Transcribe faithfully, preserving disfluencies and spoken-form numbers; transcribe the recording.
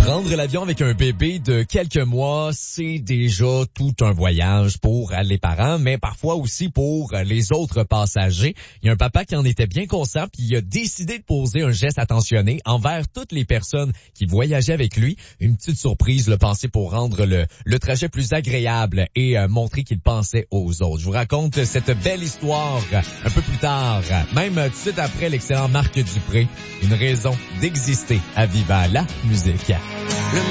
Prendre l'avion avec un bébé de quelques mois, c'est déjà tout un voyage pour les parents, mais parfois aussi pour les autres passagers. Il y a un papa qui en était bien conscient, puis il a décidé de poser un geste attentionné envers toutes les personnes qui voyageaient avec lui. Une petite surprise, le pensé pour rendre le, le trajet plus agréable et euh, montrer qu'il pensait aux autres. Je vous raconte cette belle histoire un peu plus tard, même tout de suite après l'excellent Marc Dupré. Une raison d'exister à Viva la musique.